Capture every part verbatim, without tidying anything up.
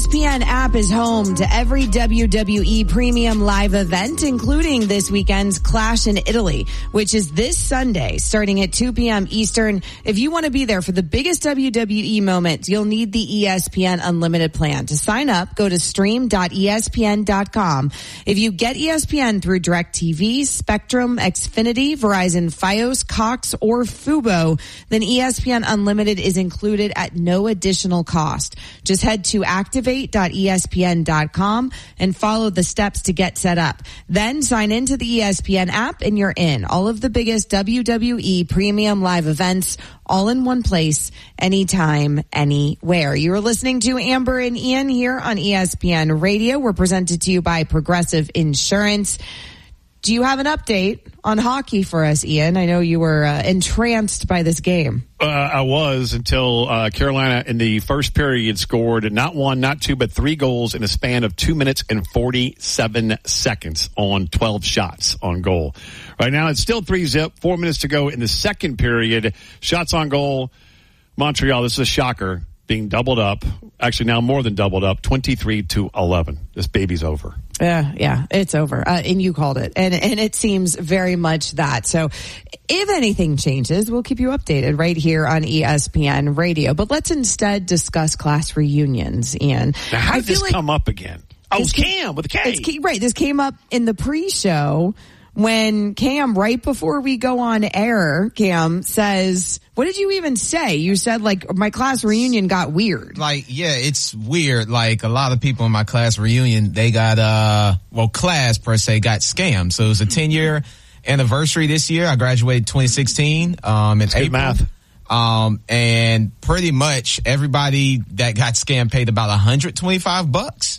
S P N app is home to every W W E premium live event, including this weekend's Clash in Italy, which is this Sunday starting at two p.m. Eastern. If you want to be there for the biggest W W E moment, you'll need the E S P N Unlimited plan. To sign up, go to stream dot E S P N dot com. If you get E S P N through DirecTV, Spectrum, Xfinity, Verizon, Fios, Cox, or Fubo, then E S P N Unlimited is included at no additional cost. Just head to activate dot E S P N dot com and follow the steps to get set up. Then sign into the E S P N app and you're in. All of the biggest W W E premium live events all in one place, anytime, anywhere. You're listening to Amber and Ian here on E S P N Radio. We're presented to you by Progressive Insurance. Do you have an update on hockey for us, Ian? I know you were uh, entranced by this game. Uh, I was until uh, Carolina in the first period scored not one, not two, but three goals in a span of two minutes and forty-seven seconds on twelve shots on goal. Right now it's still three zip, four minutes to go in the second period. Shots on goal, Montreal, this is a shocker, being doubled up, actually now more than doubled up, twenty-three to eleven. This baby's over. Yeah, yeah, it's over. Uh, and you called it. And and it seems very much that. So if anything changes, we'll keep you updated right here on E S P N Radio. But let's instead discuss class reunions, Ian. Now, how did I feel this like come up again? Oh, it's Cam with a K. It's, right, this came up in the pre-show when Cam, right before we go on air, Cam says, what did you even say? You said, like, my class reunion got weird. Like, yeah, it's weird. Like, a lot of people in my class reunion, they got, uh, well, class per se got scammed. So it was a ten-year anniversary this year. I graduated twenty sixteen, um, in April. Math. Um, and pretty much everybody that got scammed paid about one hundred twenty-five bucks.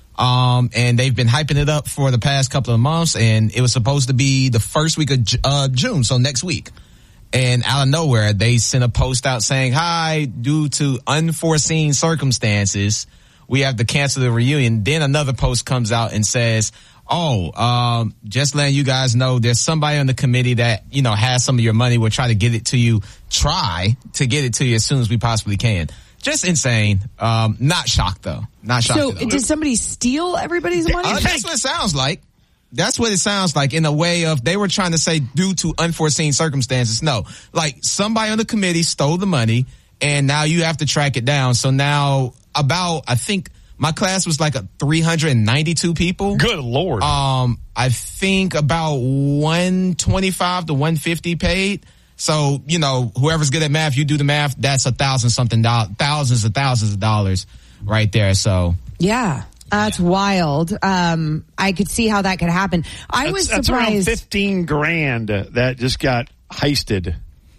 Um, and they've been hyping it up for the past couple of months, and it was supposed to be the first week of uh, June, so next week. And out of nowhere, they sent a post out saying, hi, due to unforeseen circumstances, we have to cancel the reunion. Then another post comes out and says, oh, um, just letting you guys know there's somebody on the committee that, you know, has some of your money. We'll try to get it to you, try to get it to you as soon as we possibly can. Just insane. Um, not shocked though. Not shocked. So though. did somebody steal everybody's money? Uh, that's what it sounds like. That's what it sounds like, in a way of they were trying to say due to unforeseen circumstances. No, like somebody on the committee stole the money and now you have to track it down. So now about, I think my class was like a three hundred ninety-two people. Good Lord. Um, I think about one twenty-five to one fifty paid. So, you know, whoever's good at math, you do the math, that's a thousand something dollars, thousands and thousands of dollars right there. So. Yeah. That's yeah. wild. Um, I could see how that could happen. I that's, was that's surprised. Around fifteen grand that just got heisted.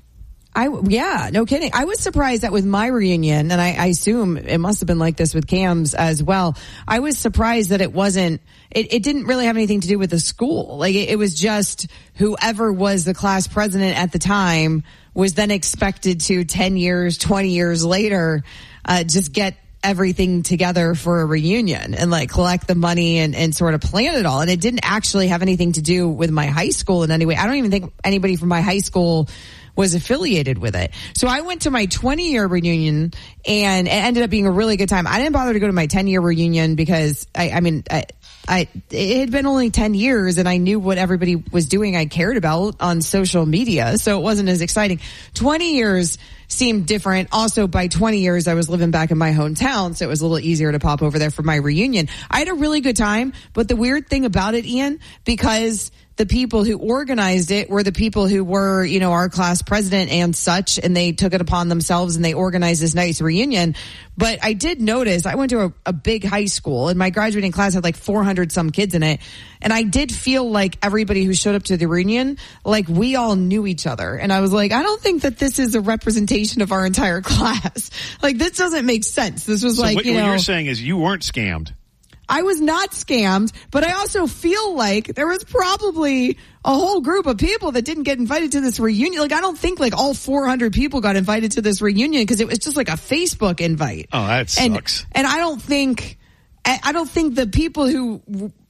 I, yeah, no kidding. I was surprised that with my reunion, and I, I assume it must have been like this with Cam's as well. I was surprised that it wasn't, it, it didn't really have anything to do with the school. Like it, it was just whoever was the class president at the time was then expected to ten years, twenty years later, uh, just get everything together for a reunion and like collect the money and, and sort of plan it all. And it didn't actually have anything to do with my high school in any way. I don't even think anybody from my high school was affiliated with it. So I went to my twenty year reunion and it ended up being a really good time. I didn't bother to go to my ten year reunion because I, I mean, I, I, it had been only ten years and I knew what everybody was doing I cared about on social media. So it wasn't as exciting. twenty years seemed different. Also, by twenty years, I was living back in my hometown, so it was a little easier to pop over there for my reunion. I had a really good time, but the weird thing about it, Ian, because the people who organized it were the people who were, you know, our class president and such, and they took it upon themselves and they organized this nice reunion. But I did notice, I went to a, a big high school and my graduating class had like four hundred some kids in it. And I did feel like everybody who showed up to the reunion, like we all knew each other. And I was like, I don't think that this is a representation of our entire class. Like this doesn't make sense. This was so like, what, you know. What you're saying is you weren't scammed. I was not scammed, but I also feel like there was probably a whole group of people that didn't get invited to this reunion. Like, I don't think like all four hundred people got invited to this reunion because it was just like a Facebook invite. Oh, that and, sucks. And I don't think, I don't think the people who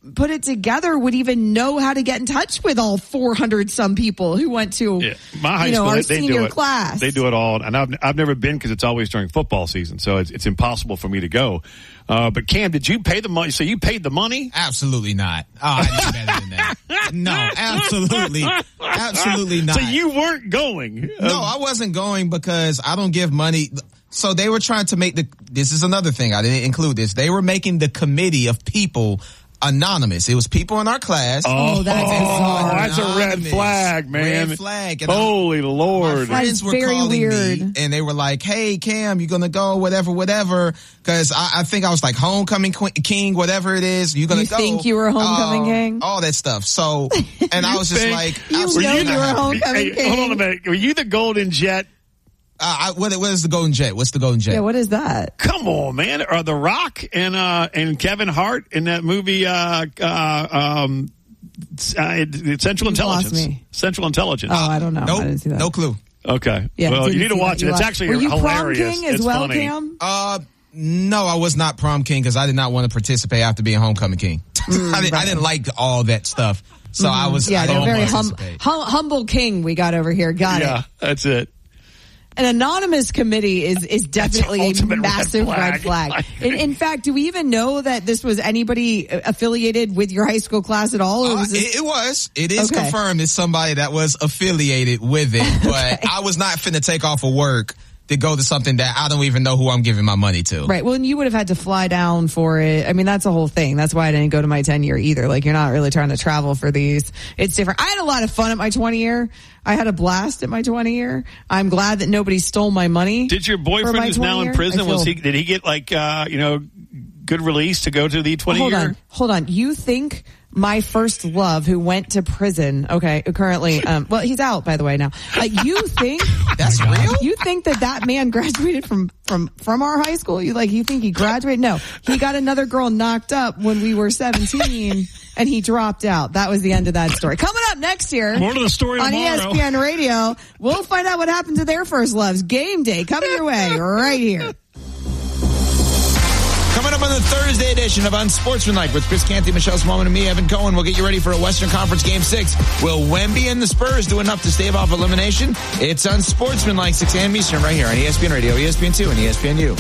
put it together would even know how to get in touch with all four hundred some people who went to, yeah. My high you know, school, our they, they senior do it. class. They do it all. And I've, I've never been because it's always during football season. So it's, it's impossible for me to go. Uh, but Cam, did you pay the money? So you paid the money? Absolutely not. Oh, I knew better than that. No, absolutely. Absolutely not. So you weren't going? No, I wasn't going because I don't give money. So they were trying to make the, this is another thing. I didn't include this. They were making the committee of people anonymous. It was people in our class. Oh, that's bizarre. That's a red flag, man. Red flag. And Holy I, Lord. My friends were very calling weird. me and they were like, hey, Cam, you gonna go, whatever, whatever. Cause I, I think I was like homecoming queen, king, whatever it is. You gonna you go. You think you were homecoming uh, king? All that stuff. So, and I was just think, like, you know absolutely you were not. homecoming hey, king. Hold on a minute. Were you the Golden Jet? Uh, I, what, what is the Golden Jet? What's the Golden Jet? Yeah, what is that? Come on, man. Are The Rock and, uh, and Kevin Hart in that movie, uh, uh, um, uh, Central You've lost Intelligence? me. Central Intelligence. Oh, I don't know. Nope, I didn't see that. no clue. Okay. Yeah, well, you didn't need to see watch that. it. It's You actually Were you hilarious. prom king as it's well, funny. Cam? Uh, no, I was not prom king because I did not want to participate after being homecoming king. Mm, I, didn't, right. I didn't like all that stuff. So mm-hmm. I was, yeah, I they're didn't very hum, participate. hum, humble king we got over here. Got Yeah, it. that's it. An anonymous committee is, is definitely a ultimate red massive flag. red flag. In, in fact, do we even know that this was anybody affiliated with your high school class at all? Or Uh, was this- it, it was. It is Okay. confirmed it's somebody that was affiliated with it, but I was not finna take off of work to go to something that I don't even know who I'm giving my money to. Right. Well, and you would have had to fly down for it. I mean, that's a whole thing. That's why I didn't go to my ten year either. Like, you're not really trying to travel for these. It's different. I had a lot of fun at my twenty year. I had a blast at my twenty year. I'm glad that nobody stole my money. Did your boyfriend who's now in prison, was he, did he get like, uh, you know, good release to go to the twenty Hold year? on. Hold on. You think my first love who went to prison, okay, currently, um, well, he's out, by the way, now. Uh, you think That's real? You think that that man graduated from, from, from our high school? You like, you think he graduated? No. He got another girl knocked up when we were seventeen and he dropped out. That was the end of that story. Coming up next year. More to the story on tomorrow. E S P N Radio, we'll find out what happened to their first loves. Game day coming your way right here. Coming up on the Thursday edition of Unsportsmanlike with Chris Canty, Michelle Smallman, and me, Evan Cohen. We'll get you ready for a Western Conference Game six. Will Wemby and the Spurs do enough to stave off elimination? It's Unsportsmanlike, six a.m. Eastern, right here on E S P N Radio, E S P N two, and E S P N U.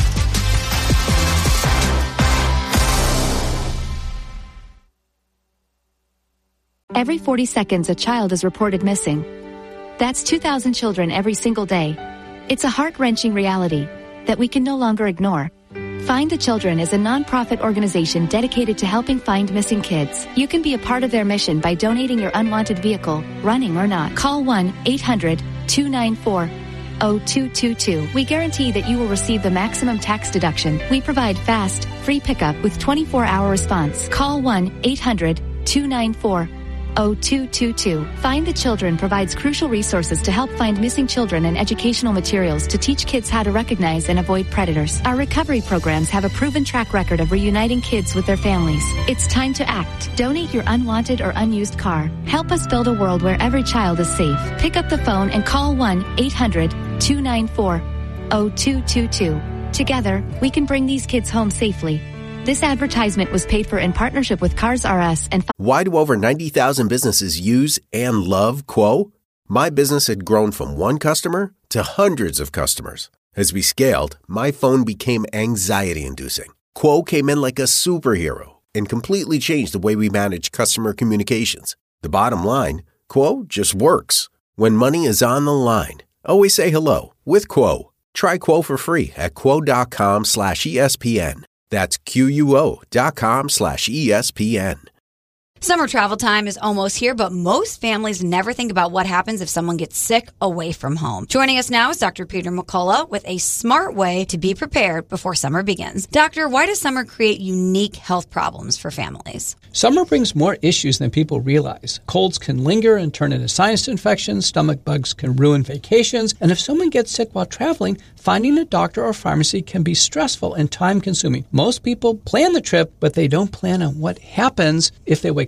Every forty seconds, a child is reported missing. That's two thousand children every single day. It's a heart-wrenching reality that we can no longer ignore. Find the Children is a non-profit organization dedicated to helping find missing kids. You can be a part of their mission by donating your unwanted vehicle, running or not. Call one eight hundred two nine four oh two two two. We guarantee that you will receive the maximum tax deduction. We provide fast, free pickup with twenty-four hour response. Call one eight hundred two nine four oh two two two. Find the Children provides crucial resources to help find missing children and educational materials to teach kids how to recognize and avoid predators. Our recovery programs have a proven track record of reuniting kids with their families. It's time to act. Donate your unwanted or unused car. Help us build a world where every child is safe. Pick up the phone and call one eight hundred two nine four oh two two two. Together, we can bring these kids home safely. This advertisement was paid for in partnership with Cars R Us and... Why do over ninety thousand businesses use and love Quo? My business had grown from one customer to hundreds of customers. As we scaled, my phone became anxiety-inducing. Quo came in like a superhero and completely changed the way we manage customer communications. The bottom line, Quo just works. When money is on the line, always say hello with Quo. Try Quo for free at quo.com slash ESPN. That's Q-U-O dot com slash E S P N. Summer travel time is almost here, but most families never think about what happens if someone gets sick away from home. Joining us now is Doctor Peter McCullough with a smart way to be prepared before summer begins. Doctor, why does summer create unique health problems for families? Summer brings more issues than people realize. Colds can linger and turn into sinus infections, stomach bugs can ruin vacations, and if someone gets sick while traveling, finding a doctor or pharmacy can be stressful and time-consuming. Most people plan the trip, but they don't plan on what happens if they wake up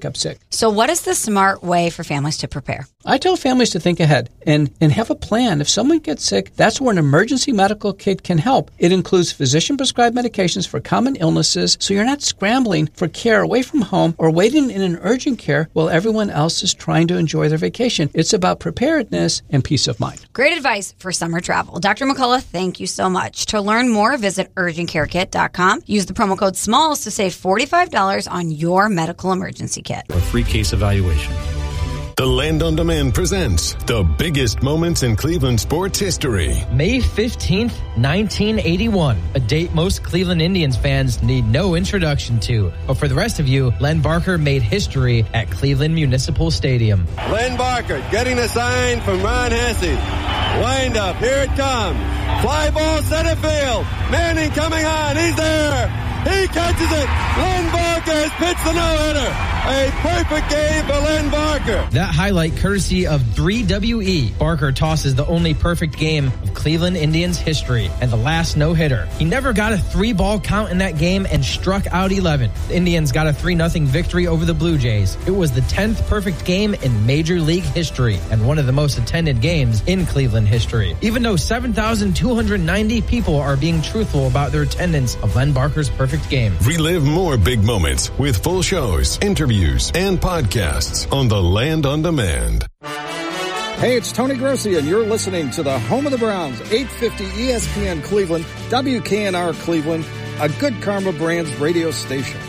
up sick. So what is the smart way for families to prepare? I tell families to think ahead and, and have a plan. If someone gets sick, that's where an emergency medical kit can help. It includes physician-prescribed medications for common illnesses, so you're not scrambling for care away from home or waiting in an urgent care while everyone else is trying to enjoy their vacation. It's about preparedness and peace of mind. Great advice for summer travel. Doctor McCullough, thank you so much. To learn more, visit urgent care kit dot com. Use the promo code SMALLS to save forty-five dollars on your medical emergency kit. A free case evaluation. The Land on Demand presents the biggest moments in Cleveland sports history. May fifteenth, nineteen eighty-one, a date most Cleveland Indians fans need no introduction to. But for the rest of you, Len Barker made history at Cleveland Municipal Stadium. Len Barker getting a sign from Ron Hesse. Wind up, here it comes. Fly ball center field. Manning coming on, he's there. He catches it. Len Barker has pitched the no-hitter. A perfect game for Len Barker. That highlight courtesy of three W E. Barker tosses the only perfect game of Cleveland Indians history and the last no-hitter. He never got a three-ball count in that game and struck out eleven. The Indians got a three nothing victory over the Blue Jays. It was the tenth perfect game in Major League history and one of the most attended games in Cleveland history. Even though seven thousand two hundred ninety people are being truthful about their attendance of Len Barker's perfect game. Relive more big moments with full shows, interviews, and podcasts on the Land on Demand. Hey, it's Tony Grossi, and you're listening to the home of the Browns, eight fifty E S P N Cleveland, W K N R Cleveland, a Good Karma Brands radio station.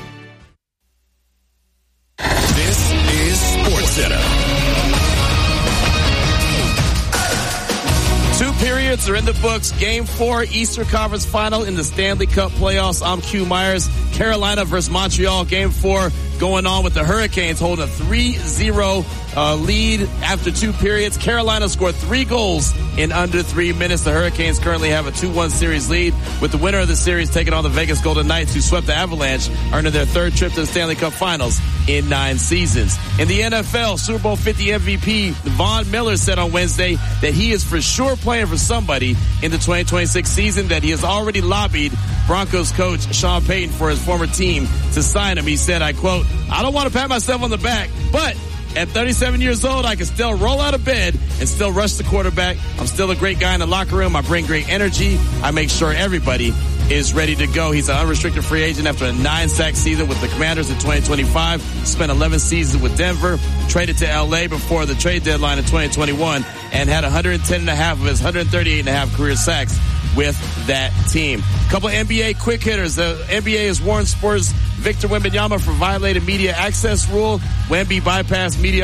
This is SportsCenter. Two periods are in the books. Game four, Eastern Conference Final in the Stanley Cup playoffs. I'm Q Myers. Carolina versus Montreal. Game four going on with the Hurricanes holding a three zero uh, lead after two periods. Carolina scored three goals in under three minutes. The Hurricanes currently have a two one series lead, with the winner of the series taking on the Vegas Golden Knights, who swept the Avalanche, earning their third trip to the Stanley Cup Finals in nine seasons. In the N F L, Super Bowl fifty M V P Von Miller said on Wednesday that he is for sure playing for somebody in the twenty twenty-six season, that he has already lobbied Broncos coach Sean Payton for his former team to sign him. He said, I quote, I don't want to pat myself on the back, but at thirty-seven years old, I can still roll out of bed and still rush the quarterback. I'm still a great guy in the locker room. I bring great energy. I make sure everybody is ready to go. He's an unrestricted free agent after a nine-sack season with the Commanders in twenty twenty-five. Spent eleven seasons with Denver. Traded to L A before the trade deadline in twenty twenty-one and had one hundred ten and a half of his one hundred thirty-eight and a half career sacks with that team. A couple N B A quick hitters. The N B A has warned Spurs Victor Wembanyama for violating media access rule. Wemby bypassed media